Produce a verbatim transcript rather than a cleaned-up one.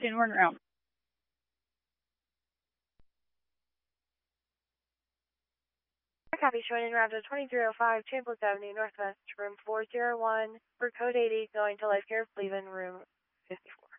fifteen, we're around. Copy, showing in route to twenty-three oh five Chambliss Avenue Northwest, room four oh one, for code eighty, going to Life Care of Cleveland, room fifty-four.